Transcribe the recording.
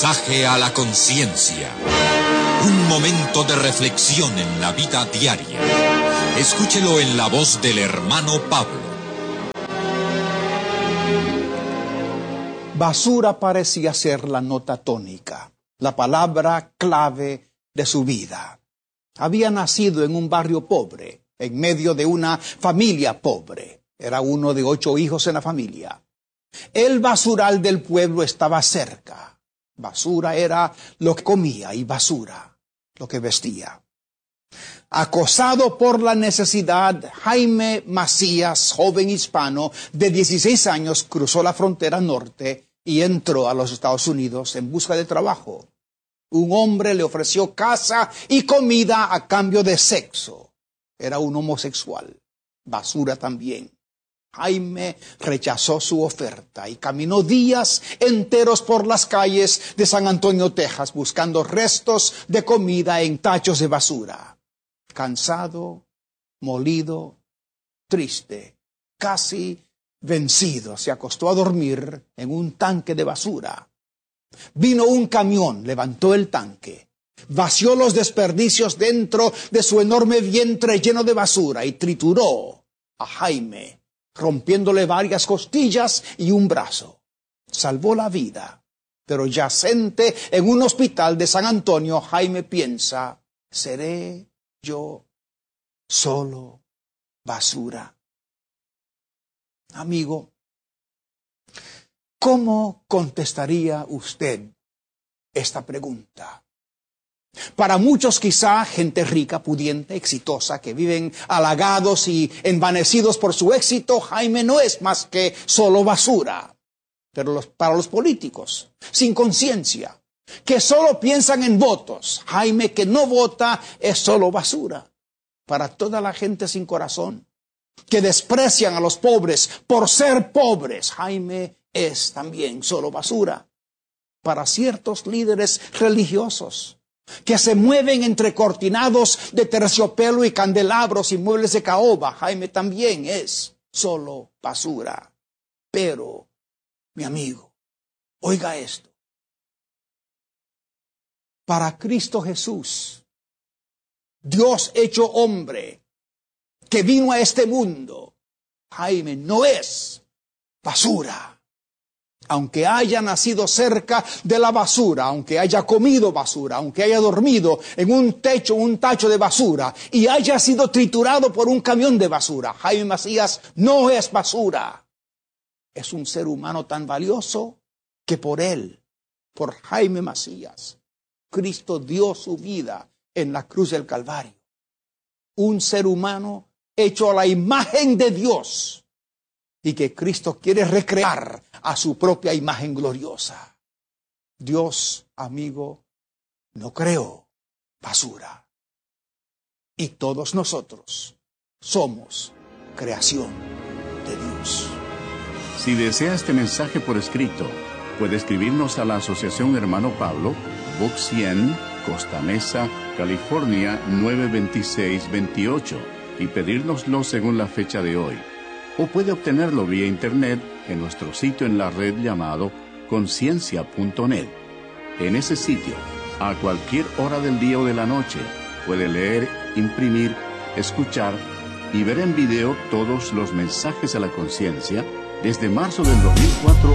Mensaje a la conciencia. Un momento de reflexión en la vida diaria. Escúchelo en la voz del hermano Pablo. Basura parecía ser la nota tónica, la palabra clave de su vida. Había nacido en un barrio pobre, en medio de una familia pobre. Era uno de 8 hijos en la familia. El basural del pueblo estaba cerca. Basura era lo que comía y basura lo que vestía. Acosado por la necesidad, Jaime Macías, joven hispano de 16 años, cruzó la frontera norte y entró a los Estados Unidos en busca de trabajo. Un hombre le ofreció casa y comida a cambio de sexo. Era un homosexual. Basura también. Jaime rechazó su oferta y caminó días enteros por las calles de San Antonio, Texas, buscando restos de comida en tachos de basura. Cansado, molido, triste, casi vencido, se acostó a dormir en un tanque de basura. Vino un camión, levantó el tanque, vació los desperdicios dentro de su enorme vientre lleno de basura y trituró a Jaime, rompiéndole varias costillas y un brazo. Salvó la vida, pero yacente en un hospital de San Antonio, Jaime piensa, ¿seré yo solo basura? Amigo, ¿cómo contestaría usted esta pregunta? Para muchos quizá gente rica, pudiente, exitosa, que viven halagados y envanecidos por su éxito, Jaime no es más que solo basura. Pero para los políticos, sin conciencia, que solo piensan en votos, Jaime que no vota es solo basura. Para toda la gente sin corazón, que desprecian a los pobres por ser pobres, Jaime es también solo basura. Para ciertos líderes religiosos, que se mueven entre cortinados de terciopelo y candelabros y muebles de caoba, Jaime también es solo basura. Pero, mi amigo, oiga esto. Para Cristo Jesús, Dios hecho hombre, que vino a este mundo, Jaime no es basura. Aunque haya nacido cerca de la basura, aunque haya comido basura, aunque haya dormido en un tacho de basura y haya sido triturado por un camión de basura, Jaime Macías no es basura. Es un ser humano tan valioso que por él, por Jaime Macías, Cristo dio su vida en la cruz del Calvario. Un ser humano hecho a la imagen de Dios y que Cristo quiere recrear a su propia imagen gloriosa. Dios, amigo, no creó basura. Y todos nosotros somos creación de Dios. Si desea este mensaje por escrito, puede escribirnos a la Asociación Hermano Pablo, Box 100, Costa Mesa, California 92628 y pedírnoslo según la fecha de hoy. O puede obtenerlo vía internet en nuestro sitio en la red llamado conciencia.net. En ese sitio, a cualquier hora del día o de la noche, puede leer, imprimir, escuchar y ver en video todos los mensajes a la conciencia desde marzo del 2004